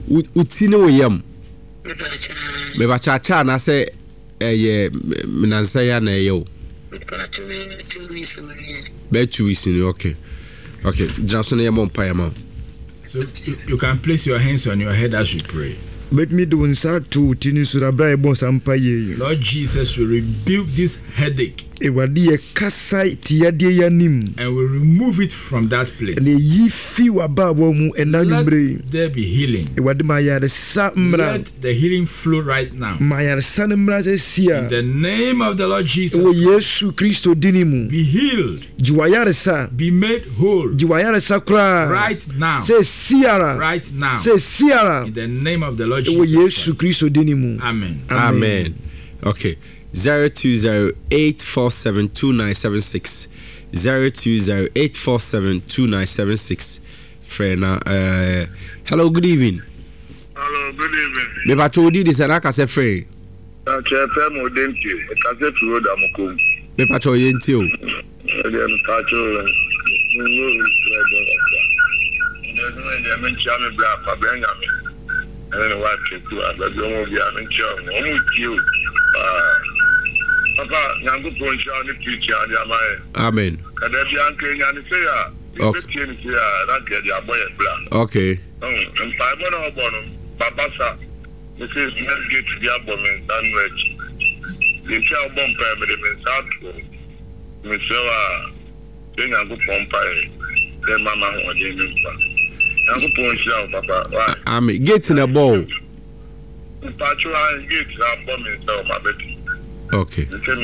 utine wo yam me ba cha na say minansa ya na yo be 2 weeks in okay just na yam pa yam. So you can place your hands on your head as we pray. Let me do inside to tini surabra ebo sampaye. Lord Jesus, we rebuke this headache. Ewadi kasai tiade yanim. And we remove it from that place. Ne yifi wababo mu enanyumbre. Let there be healing. Ewadi mayare samra. Let the healing flow right now. Mayare sanmra sia. In the name of the Lord Jesus. O Yesu Kristo dinimu. Be healed. Jiwayare sa. Be made whole. Jiwayare sakra. Right now. Say siara. Right now. Say siara. In the name of the Lord O Jesus. Yesu Kristo dinimu. Amen. Amen. Okay. 020-847-2976 020-847-2976 Frena hello, good evening. Hello, good evening. Me ba chodi this and aka say free. Chefe mo denti, ka se turo da moko. Me pa cho yenti o. Dem ka cho. Dem men chame bra pa Benjamin. And what to do, I don't know if you are in charge. Papa, Yango Poncha, the teacher, and Yamai. Amen. And if you are saying, that get your boy black. Okay. And 500 bonum, Babasa, this is not get to the abdomen, sandwich. The child bomb permit in South. Miss Yango Pompai, then Mamma or Jamie. Yango Poncha, Papa. Amen. Get in a bowl. Patrol gate bombing so my baby. Okay.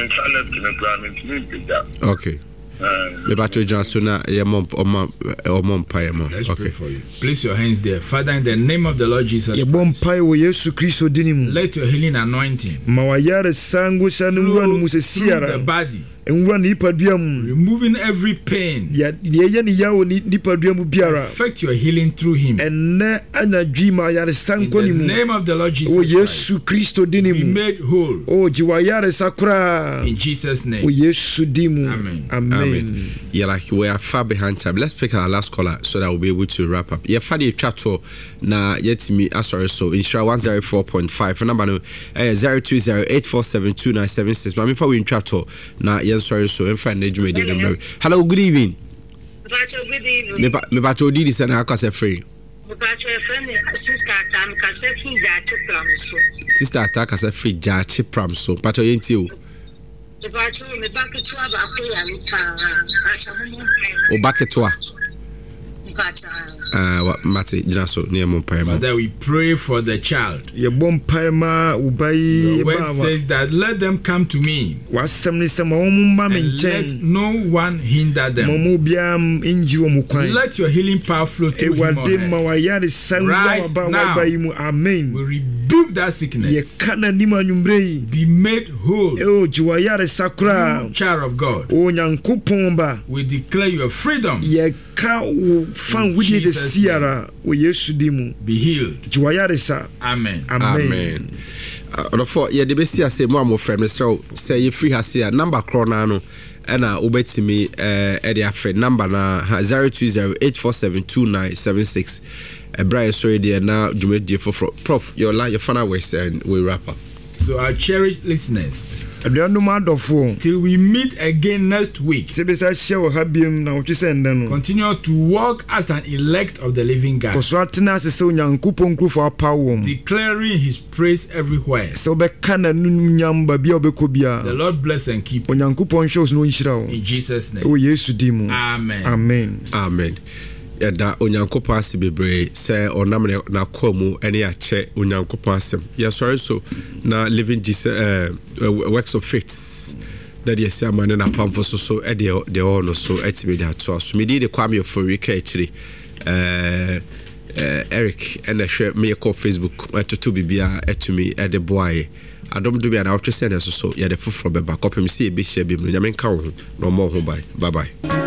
Okay. Me bacho Johnsona yamom payamo. Let's pray for you. Place your hands there. Father, in the name of the Lord Jesus Christ, let your healing anointing flow through the body, removing every pain. Affect your healing through him. In the name of the Lord Jesus Christ, be made whole. In Jesus' name. Amen. Amen. Yeah, like we are far behind time. Let's pick our last caller so that we'll be able to wrap up. Yeah, Fadi Chato na yet me sorry so insure 104.5 number no 020-847-2976. But before we Chato na yen sorry so in find the hello, good evening. Good evening. Me bacho di this and I can say free. Sister attack as a free jachi pram so bacho yenti o. Obaketwa. Mate Jinaso near Mompema. Father, we pray for the child. Your word says that let them come to me. And let no one hinder them. Let your healing power flow through him right now. Amen. We rebuke that sickness. Be made whole. You child of God. We declare your freedom. Be healed. Amen. Amen. For yeah, the best I say more friend so say you free has here number corner no and ubeti me Eddie friend number na 020-847-2976. Brian sorry there now you made for Prof your final words and we wrap up. So our cherished listeners, till we meet again next week, continue to walk as an elect of the living God, declaring his praise everywhere. The Lord bless and keep you. In Jesus' name. Amen. Amen. Amen. Yada onyankopon ase bebre say onam na kwamu ene ya che onyankopon asem ya sorry so na living Jesus works of faith that yes amane na pamfo so e de all no so etime da to so me di kwame for week actually Eric and me call Facebook to bibia etumi e de boy adom do bia na what say so ya de foforo beba kopem see e be share bi no nyame ka wo no mo ho bye bye.